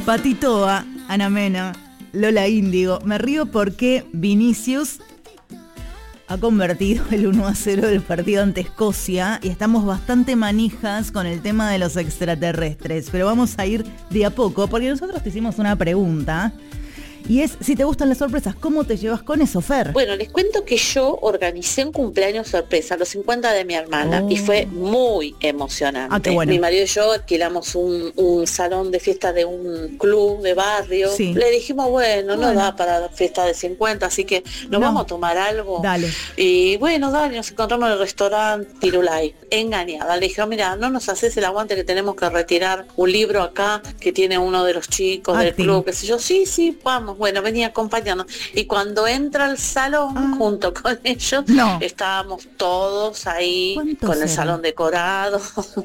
Patitoa, Ana Mena, Lola Índigo. Me río porque Vinicius ha convertido el 1-0 del partido ante Escocia y estamos bastante manijas con el tema de los extraterrestres, pero vamos a ir de a poco porque nosotros te hicimos una pregunta y es si te gustan las sorpresas. ¿Cómo te llevas con eso, Fer? Bueno, les cuento que yo organicé un cumpleaños sorpresa, los 50 de mi hermana, y fue muy emocionante. Qué bueno. Mi marido y yo alquilamos un salón de fiesta de un club de barrio. Sí. Le dijimos, bueno, no da para fiesta de 50, así que nos vamos a tomar algo. Dale. Y bueno, dale, nos encontramos en el restaurante Tirulay. Engañada, le dije, mira, no nos haces el aguante que tenemos que retirar un libro acá que tiene uno de los chicos del club, qué sé yo. Sí, vamos. Bueno, venía acompañando. Y cuando entra al salón, junto con ellos, estábamos todos ahí con el salón decorado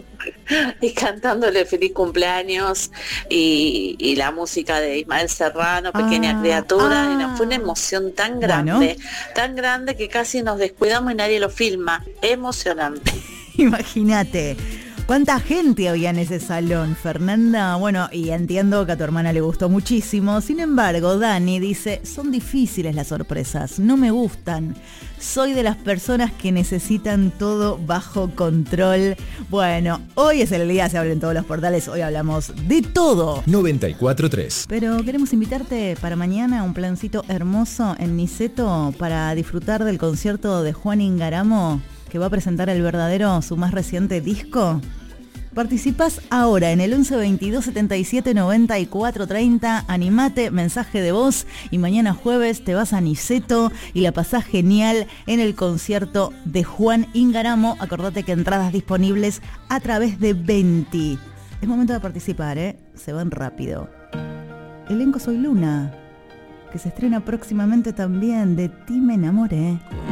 y cantándole feliz cumpleaños y la música de Ismael Serrano, Pequeña Criatura. Y nos fue una emoción tan grande que casi nos descuidamos y nadie lo filma. Emocionante. Imagínate. ¿Cuánta gente había en ese salón, Fernanda? Bueno, y entiendo que a tu hermana le gustó muchísimo. Sin embargo, Dani dice, son difíciles las sorpresas, no me gustan. Soy de las personas que necesitan todo bajo control. Bueno, hoy es el día, se habla en todos los portales, hoy hablamos de todo. 94.3. Pero queremos invitarte para mañana a un plancito hermoso en Niceto para disfrutar del concierto de Juan Ingaramo, que va a presentar El Verdadero, su más reciente disco. Participás ahora en el 11 22 77 94 30. Animate, mensaje de voz y mañana jueves te vas a Niceto y la pasás genial en el concierto de Juan Ingaramo. Acordate que entradas disponibles a través de Venti. Es momento de participar, se van rápido. Elenco Soy Luna, que se estrena próximamente también. De ti me enamoré.